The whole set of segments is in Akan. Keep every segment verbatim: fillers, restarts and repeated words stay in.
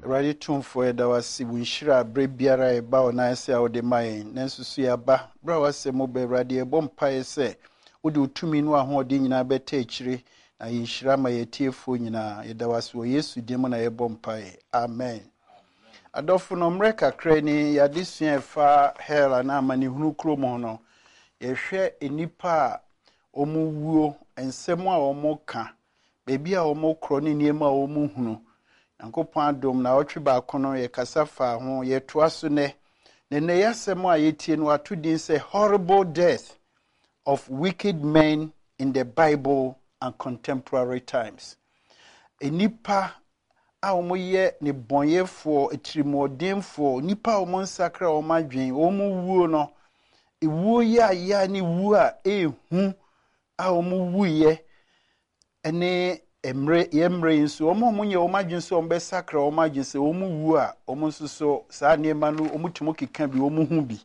Awurade tumfo eda wasi bunhira bre biara e ba ona ese a ode mai nanso su ya ba bra wase mo be Awurade e bom pae se ode utumi no ahode nyina beta akire na yinhira ma yetiefo nyina eda wase wo Yesu dim na ye bom pae amen. Adofo no mre kakra ni yade sua efa hell na amani hunu krom ho no ye hwe enipa omuwuo ensem a omoka bebi a omokro ni niema a omuhunu Yankopon adom na otwe ba kono ye kasafa ho ye toaso ne ne ne yasem a yetie no atodin say horrible death of wicked men in the Bible and contemporary times. Enipa a omoye ne bonyefo etirimodemfo nipa omonsakra omadwen omuwuo no ewuo ya ya ni wu a ehu a omuwuye ene emre yemre nso omo munye omadwen so ombe sakra omadwen se omuwu a omonsoso saa niema no omutumo keka bi omuhu bi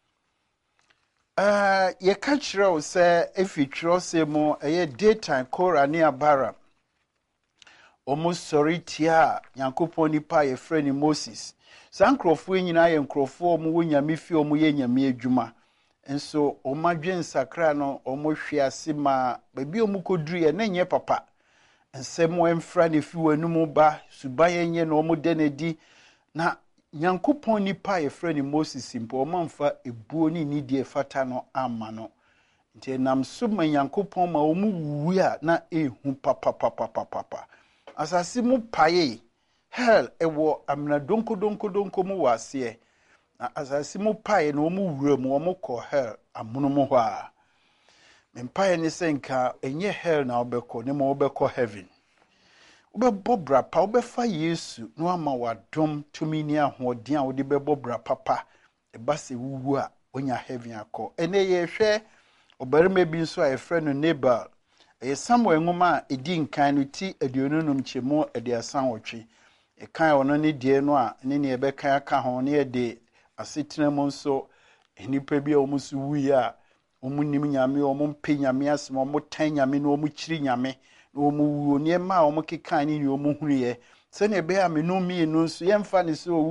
ah uh, ye ka kire se efitro se mo eye daytime Kora ne Abara omo sorry tia Yankopon nipa ye frɛ ni Moses sankrofo nyina ye nkrofo omo wonyame fi omo ye nyame adwuma enso omadwen sakra no omo hwe ase ma babi omo koduru ye na nye papa ensemo emfra ne fi wanum ba suban nye na omo de nedi na Nyankopon nipa ye frɛ ni Moses mpo omamfa ebuo ni nidie fata no ama no nti nam so ma Nyankopon ma omu wuwi a na ehu papa papa papa asase mu paye hell ewo amna donko donko donko mu wase na asase mu paye na omu wura mu omu kɔ hell amono mu hɔ a mempaye ni senka enye hell na obekɔ ne ma obekɔ heaven obebɔ brapa obefa Yesu no ama wadom tumi ni ahoɔden a wode bɛbɔ brapa pa eba se wuwu a onya heaven akɔ ene ye hwɛ obarima bi nso a efrɛ no Nabal e Samuel ngoma a edi nkan no ti aduonunum kyemu aduasan wotwe e kan ono ne die no a ne ne ebɛkan aka ho ne ye de asetena mu nso enipa bi a omusu wuyi a omunim nyame omumpe nyame asem omutan nyame no omukiri nyame no omuwuo niema a omukeka ni ni omuhunu ye se ne be a menum mi no nso yemfa ne so